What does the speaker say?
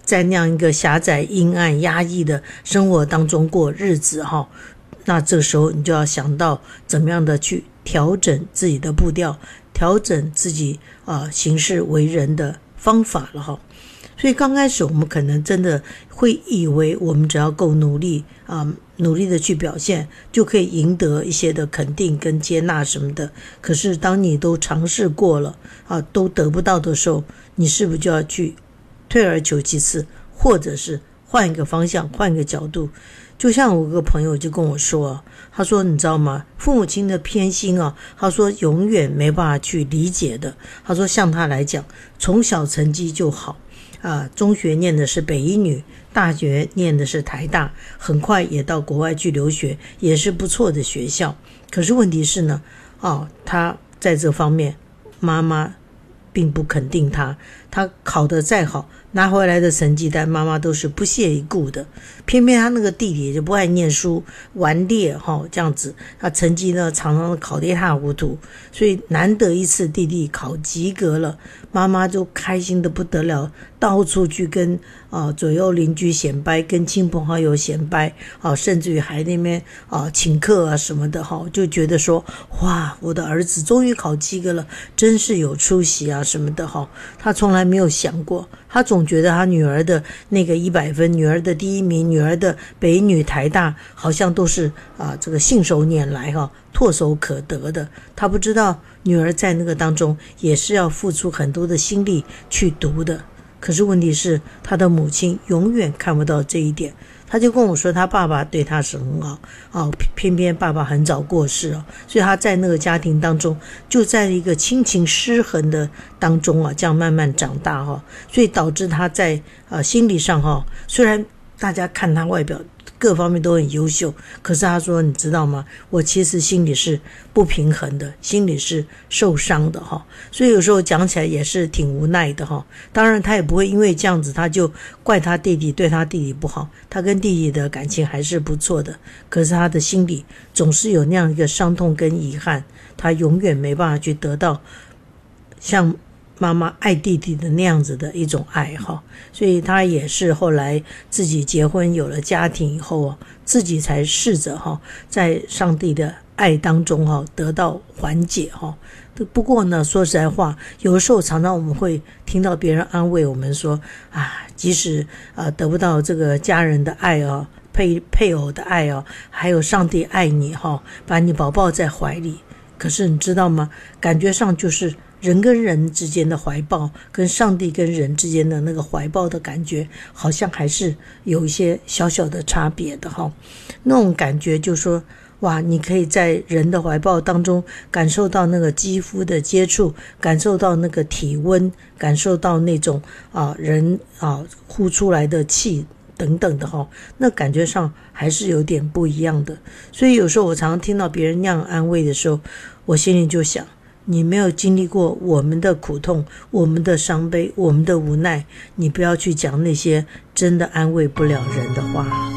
在那样一个狭窄、阴暗、压抑的生活当中过日子那这个时候你就要想到怎么样的去调整自己的步调，调整自己行事为人的方法了所以刚开始我们可能真的会以为我们只要够努力努力的去表现，就可以赢得一些的肯定跟接纳什么的。可是当你都尝试过了都得不到的时候，你是不是就要去退而求其次，或者是换一个方向，换一个角度？就像我有个朋友就跟我说，他说你知道吗，父母亲的偏心他说永远没办法去理解的。他说像他来讲，从小成绩就好中学念的是北一女，大学念的是台大，很快也到国外去留学，也是不错的学校。可是问题是呢他在这方面妈妈并不肯定他考得再好，拿回来的成绩单妈妈都是不屑一顾的。偏偏他那个弟弟就不爱念书，顽劣这样子，他成绩呢常常考得一塌糊涂，所以难得一次弟弟考及格了，妈妈就开心的不得了，到处去跟左右邻居显摆，跟亲朋好友显摆甚至于还那边请客什么的就觉得说哇，我的儿子终于考及格了，真是有出息什么的他从来没有想过，他总觉得他女儿的那个100分，女儿的第一名，女儿的北女台大好像都是这个信手拈来唾手可得的。他不知道女儿在那个当中也是要付出很多的心力去读的。可是问题是他的母亲永远看不到这一点。他就跟我说他爸爸对他是很好偏偏爸爸很早过世所以他在那个家庭当中就在一个亲情失衡的当中这样慢慢长大所以导致他在心理上虽然大家看他外表各方面都很优秀，可是他说你知道吗，我其实心里是不平衡的，心里是受伤的所以有时候讲起来也是挺无奈的当然他也不会因为这样子他就怪他弟弟，对他弟弟不好，他跟弟弟的感情还是不错的，可是他的心里总是有那样一个伤痛跟遗憾，他永远没办法去得到像妈妈爱弟弟的那样子的一种爱所以他也是后来自己结婚有了家庭以后自己才试着在上帝的爱当中得到缓解不过呢，说实在话，有的时候常常我们会听到别人安慰我们说即使得不到这个家人的爱配偶的爱还有上帝爱你把你宝宝在怀里。可是你知道吗，感觉上就是人跟人之间的怀抱跟上帝跟人之间的那个怀抱的感觉好像还是有一些小小的差别的那种感觉就是说哇，你可以在人的怀抱当中感受到那个肌肤的接触，感受到那个体温，感受到那种人呼出来的气等等的那感觉上还是有点不一样的。所以有时候我常常听到别人那样安慰的时候，我心里就想，你没有经历过我们的苦痛，我们的伤悲，我们的无奈，你不要去讲那些真的安慰不了人的话。